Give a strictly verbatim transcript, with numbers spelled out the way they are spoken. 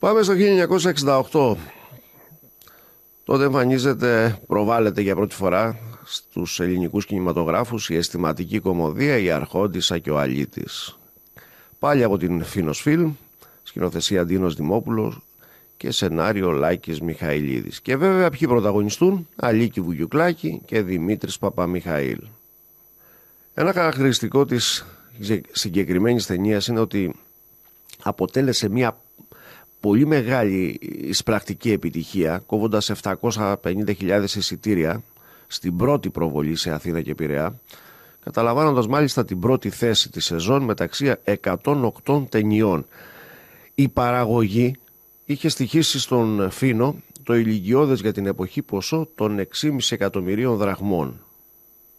Πάμε στο χίλια εννιακόσια εξήντα οκτώ. Τότε εμφανίζεται, προβάλλεται για πρώτη φορά στους ελληνικούς κινηματογράφους η αισθηματική κωμωδία «Η Αρχόντισσα και ο Αλήτης». Πάλι από την Φίνος Φιλμ, σκηνοθεσία Ντίνος Δημόπουλος και σενάριο Λάκης Μιχαηλίδης. Και βέβαια ποιοι πρωταγωνιστούν? Αλίκη Βουγιουκλάκη και Δημήτρης Παπαμιχαήλ. Ένα χαρακτηριστικό της συγκεκριμένης ταινίας είναι ότι αποτέλεσε μια πολύ μεγάλη εισπρακτική επιτυχία, κόβοντας επτακόσιες πενήντα χιλιάδες εισιτήρια στην πρώτη προβολή σε Αθήνα και Πειραιά, καταλαμβάνοντας μάλιστα την πρώτη θέση της σεζόν μεταξύ εκατόν οκτώ ταινιών. Η παραγωγή είχε στοιχήσει στον Φίνο το ηλικιώδες για την εποχή ποσό των έξι κόμμα πέντε εκατομμυρίων δραχμών.